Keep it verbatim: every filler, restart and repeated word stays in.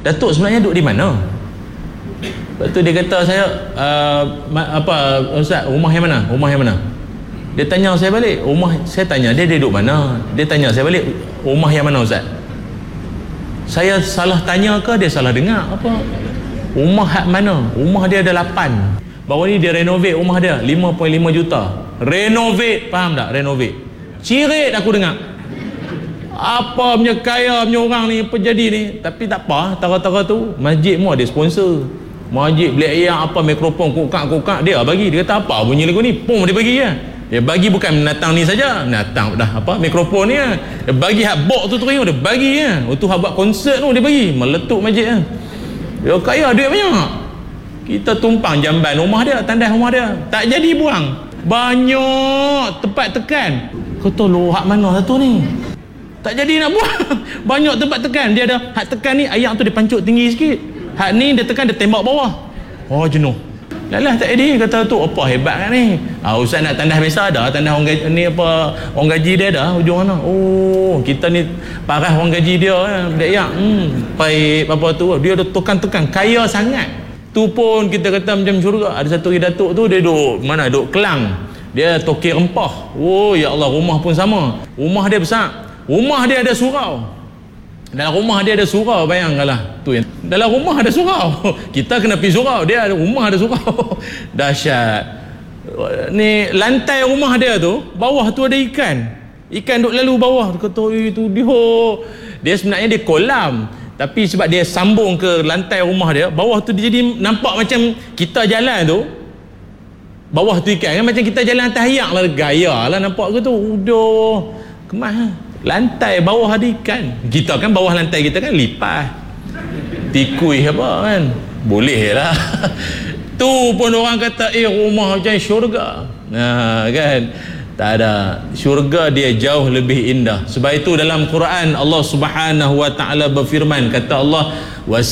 Datuk sebenarnya duduk di mana? Lepas tu dia kata saya, uh, apa Ustaz, rumah yang mana? Rumah yang mana? Dia tanya saya balik, rumah, saya tanya dia, dia duduk mana? Dia tanya saya balik, rumah yang mana Ustaz? Saya salah tanya ke dia salah dengar apa? Rumah hak mana? Rumah dia ada lapan. Baru ni dia renovate rumah dia lima perpuluhan lima juta. Renovate, faham tak? Renovate. Cirit aku dengar. Apa punya kaya punya orang ni apa jadi ni? Tapi tak apa, tara-tara tu masjid mu ada sponsor. Masjid beli ayam apa mikrofon kokak-kokak dia bagi. Dia kata apa bunyi lagu ni? Pum dia bagi ya. Dia bagi bukan menatang ni saja, menatang dah apa mikrofon ni ya. Dia bagi hak box tu tu dia bagi ya. Untuk hak buat konsert tu dia bagi, meletup masjid ya. Dia kaya duit banyak. Kita tumpang jamban rumah dia, tandas rumah dia. Tak jadi buang. Banyak tempat tekan. Kata lu hak mana satu ni? Tak jadi nak buang. Banyak tempat tekan. Dia ada hak tekan ni ayam tu dia pancut tinggi sikit. Hak ni dia tekan dia tembak bawah. Oh jenuh. Lalah tak jadi kata tu apa hebat kan ni. Ah Ustaz nak tandas biasa ada, tandas orang gaji ni apa orang gaji dia dah hujung mana. Oh kita ni parah orang gaji dia budak yak. Hmm baik apa tu dia ada tekan-tekan kaya sangat. Tu pun kita kata macam syurga. Ada satu datuk tu dia duduk mana duduk Kelang. Dia tokek rempah. Oh ya Allah rumah pun sama. Rumah dia besar. Rumah dia ada surau. Dalam rumah dia ada surau, bayangkanlah tu yang dalam rumah ada surau. Kita kena pergi surau, dia ada rumah ada surau. Dahsyat. Ni lantai rumah dia tu, bawah tu ada ikan. Ikan duk lalu bawah. Dia kata itu dia. Dia sebenarnya dia kolam, tapi sebab dia sambung ke lantai rumah dia, bawah tu dia jadi nampak macam kita jalan tu. Bawah tu ikan kan macam kita jalan atas ayak lah, gaya lah nampak ke tu. Udah kemas. Lantai bawah ada ikan. Kita kan bawah lantai kita kan lipas tikui apa kan boleh lah. Tu pun orang kata eh rumah macam syurga. Nah kan tak ada. Syurga dia jauh lebih indah. Sebab itu dalam Quran Allah Subhanahu wa taala berfirman, kata Allah was